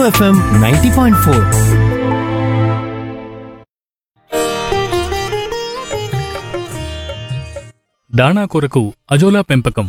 FM 90.4. దాణా కొరకు azolla పెంపకం.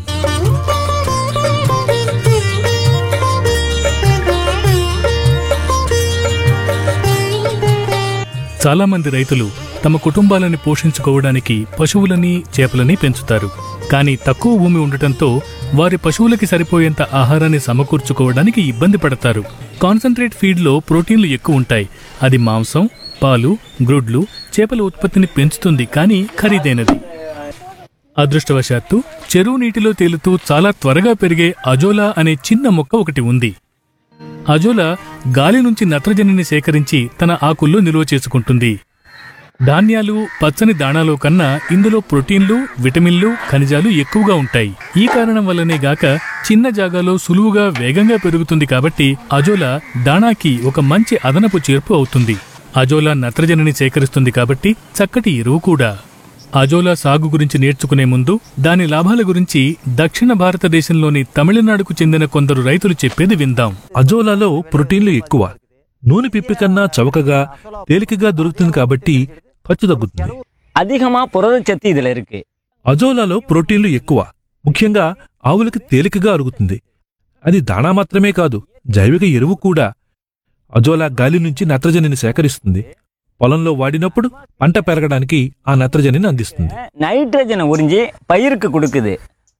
చాలామంది రైతులు తమ కుటుంబాలని పోషించుకోవడానికి పశువులని, చేపలని పెంచుతారు. కానీ తక్కువ భూమి ఉండటంతో వారి పశువులకి సరిపోయేంత ఆహారాన్ని సమకూర్చుకోవడానికి ఇబ్బంది పడతారు. కాన్సంట్రేట్ ఫీడ్లో ప్రోటీన్లు ఎక్కువ ఉంటాయి. అది మాంసం, పాలు, గ్రుడ్లు, చేపల ఉత్పత్తిని పెంచుతుంది, కానీ ఖరీదైనది. అదృష్టవశాత్తు చెరువు నీటిలో తేలుతూ చాలా త్వరగా పెరిగే అజోలా అనే చిన్న మొక్క ఒకటి ఉంది. అజోలా గాలి నుంచి నత్రజనిని సేకరించి తన ఆకుల్లో నిల్వ చేసుకుంటుంది. ధాన్యాలు, పచ్చని దాణాలో కన్నా ఇందులో ప్రోటీన్లు, విటమిన్లు, ఖనిజాలు ఎక్కువగా ఉంటాయి. ఈ కారణం వల్లనే గాక చిన్న జాగాలో సులువుగా, వేగంగా పెరుగుతుంది. కాబట్టి అజోలా దాణాకి ఒక మంచి అదనపు చేర్పు అవుతుంది. అజోలా నత్రజనిని సేకరిస్తుంది కాబట్టి చక్కటి ఎరువు కూడా. అజోలా సాగు గురించి నేర్చుకునే ముందు దాని లాభాల గురించి దక్షిణ భారతదేశంలోని తమిళనాడుకు చెందిన కొందరు రైతులు చెప్పేది విందాం. అజోలాలో ప్రోటీన్లు ఎక్కువ. నూనె పిప్పి కన్నా చవకగా, తేలికగా దొరుకుతుంది కాబట్టి ఖర్చు తగ్గుతుంది. அதிகமா புரதச்சத்து இதுல இருக்கு. అజోలాలో ప్రోటీన్లు ఎక్కువ. ముఖ్యంగా ఆవులకి తేలికగా అరుగుతుంది. అది దాణా మాత్రమే కాదు, జైవిక ఎరువు కూడా. అజోలా గాలి నుంచి నత్రజనిని సేకరిస్తుంది. పొలంలో వాడినప్పుడు పంట పెరగడానికి ఆ నత్రజనిని అందిస్తుంది. நைட்ரஜனை உறிஞ்சி பயிருக்கு கொடுக்குது.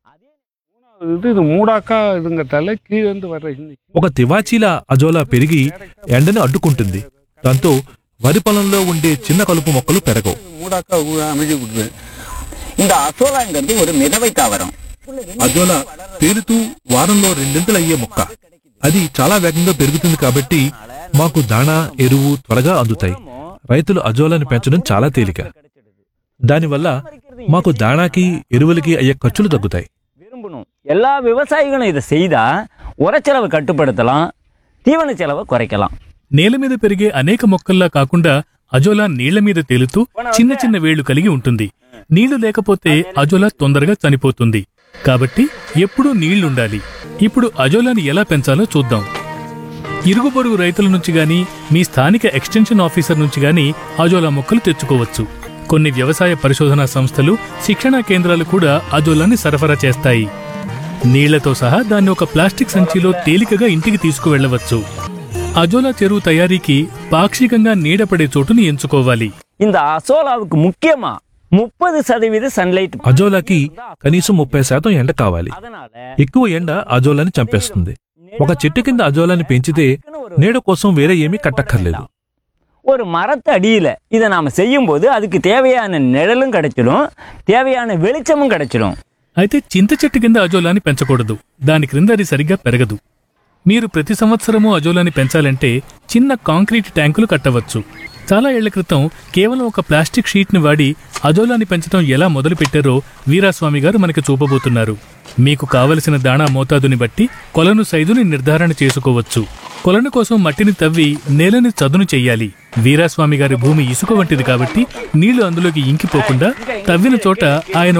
இது மூடாக்கா இதுங்க தலை கீழே இருந்து வர்ற ఒక తివాచీల అజోలా పెరిగి ఎండని అడ్డుకుంటుంది. దాంతో వరి పొలంలో ఉండే చిన్న కలుపు మొక్కలు పెరగవు. மூடாக்கா அமைதி கொடுக்குது. இந்த அசோலாங்கிறது ஒரு மிதவை தாவரம். అజోలా పేరుతూ వారంలో రెండింతలయ్యే మొక్క. అది చాలా వేగంగా పెరుగుతుంది కాబట్టి మాకు దాణా, ఎరువు త్వరగా అందుతాయి. రైతులు అజోలాని పెంచడం చాలా తేలిక. దానివల్ల మాకు దాణాకి, ఎరువులకి అయ్యే ఖర్చులు తగ్గుతాయి. விரும்பணும். எல்லா விவசாயிகளும் இதை செய்தா உரச்செலவு கட்டுப்படுத்தலாம், தீவன செலவை குறைக்கலாம். నేల మీద పెరిగే అనేక మొక్కల్లా కాకుండా అజోలా నీళ్ల మీద తేలుతూ చిన్న చిన్న వేళ్లు కలిగి ఉంటుంది. నీళ్లు లేకపోతే అజోలా తొందరగా చనిపోతుంది. కాబట్టి ఎప్పుడూ నీళ్లుండాలి. ఇప్పుడు అజోలాని ఎలా పెంచాలో చూద్దాం. ఇరుగు పొరుగు రైతుల నుంచి గాని, మీ స్థానిక ఎక్స్టెన్షన్ ఆఫీసర్ నుంచి గాని అజోలా మొక్కలు తెచ్చుకోవచ్చు. కొన్ని వ్యవసాయ పరిశోధనా సంస్థలు, శిక్షణా కేంద్రాలు కూడా అజోలాని సరఫరా చేస్తాయి. నీళ్లతో సహా దాన్ని ఒక ప్లాస్టిక్ సంచిలో తేలికగా ఇంటికి తీసుకువెళ్లవచ్చు. అజోలా చెరువు తయారీకి పాక్షికంగా నీడపడే చోటుని ఎంచుకోవాలి. இந்த அசோலாவுக்கு முக்கியமா 30% సన్లైట్. అజోలాకి కనీసం 30% ఎండ కావాలి. ఎక్కువ ఎండ అజోలాని చంపేస్తుంది. ఒక చెట్టు కింద అజోలాని పెంచితే నీడ కోసం వేరే ఏమీ కట్టక్కర్లేదు. ஒரு மரத்து அடியில இதை நாம செய்யும் போது அதுக்கு தேவையான நிழலும் கிடைச்சிடும், தேவையான வெளிச்சமும் கிடைச்சிடும். అయితే చింత చెట్టు కింద అజోలాని పెంచకూడదు. దాని క్రింద అది సరిగ్గా పెరగదు. మీరు ప్రతి సంవత్సరము అజోలాని పెంచాలంటే చిన్న కాంక్రీట్ ట్యాంకులు కట్టవచ్చు. చాలా ఏళ్ల క్రితం కేవలం ఒక ప్లాస్టిక్ షీట్ని వాడి అజోలాని పెంచడం ఎలా మొదలుపెట్టారో వీరాస్వామి గారు మనకి చూపబోతున్నారు. మీకు కావలసిన దాణా మోతాదుని బట్టి కొలను సైజుని నిర్ధారణ చేసుకోవచ్చు. కొలను కోసం మట్టిని తవ్వి నేలని చదును చెయ్యాలి. వీరాస్వామి గారి భూమి ఇసుక వంటిది కాబట్టి నీళ్లు అందులోకి ఇంకిపోకుండా తవ్విన చోట ఆయన